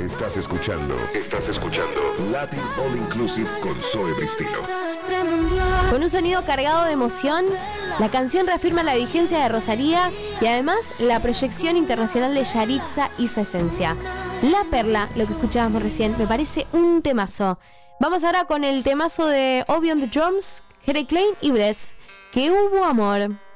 Estás escuchando Latin All Inclusive con Zoe Bristilo. Con un sonido cargado de emoción, la canción reafirma la vigencia de Rosalía y además la proyección internacional de Yaritza y su esencia. La Perla, lo que escuchábamos recién, me parece un temazo. Vamos ahora con el temazo de Obi on the Drums, Jere Klein y Bless, Que hubo amor.